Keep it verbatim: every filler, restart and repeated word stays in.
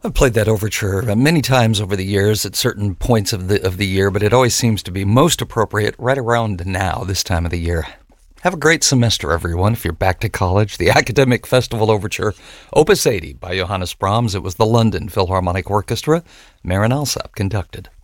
I've played that overture uh, many times over the years at certain points of the of the year, but it always seems to be most appropriate right around now, this time of the year. Have a great semester, everyone, if you're back to college. The Academic Festival Overture, Opus eighty by Johannes Brahms. It was the London Philharmonic Orchestra. Marin Alsop conducted.